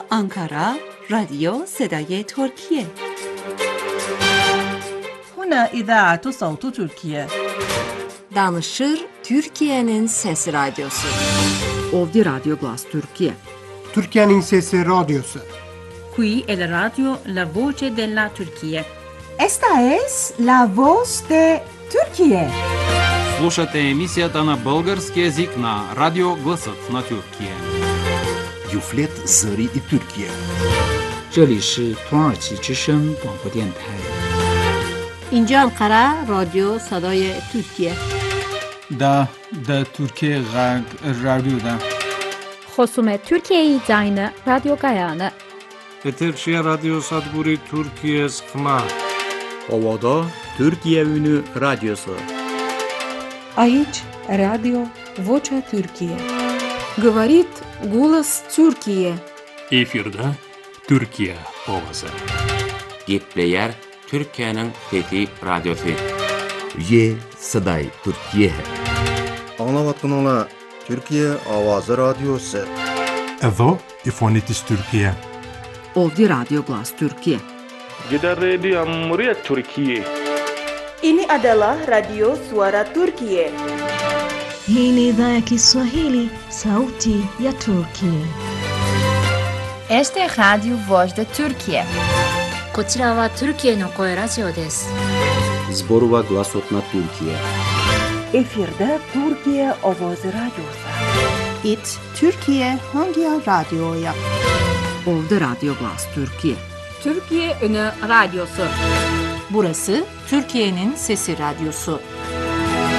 Ankara Radyo Sedai Türkiye. هنا إذاعة صوت تركيا. Danışır Türkiye'nin Sesi Radyosu. Ovdje Radio Glas Türkiye. Türkiye'nin Sesi Radyosu. Qui è la radio La Voce della Turchia. Esta es la voz de Turquía. Слушате емисията на български език на Радио Гласът на Türkiye. Юфлет Зари и Türkiye. 这里是土耳其之声广播电台。 اینجا انقره رادیو صدای ترکیه. دا ترکیه غرب رادیو دا. خصوم ترکیه زاین رادیو گایانه. Eterşehir Radyo Sadburi Türkiye Sıkma. Ovada Türkiye Ünü Radyosu. Aici Radio Vocea Türkiye. Говорит голос Türkiye. Efirde Türkiye ovası. Gepleyer Türkiye'nin Fethi Radyosu. Ye Saday Türkiye. Anlavatkanlar Türkiye Avazı Radyosu. Evo İfonitis Türkiye. Ovdje Radio Glas Türkiye. Gider Radio Cumhuriyet Türkiye. Ini adalah Radio Suara Turkiye. Hii ni idhaa ya Kiswahili, Sauti ya Turkiye. Este Radio Voz de Turkiye. こちらはトルキエの声ラジオです。 Zborova Glasot na Türkiye. Efirde Türkiye Ovoz Radyosu. It Türkiye Hangi Radyo'ya? Ovdje Radio Glas Türkiye. Türkiye Ünü Radyosu. Burası Türkiye'nin Sesi Radyosu.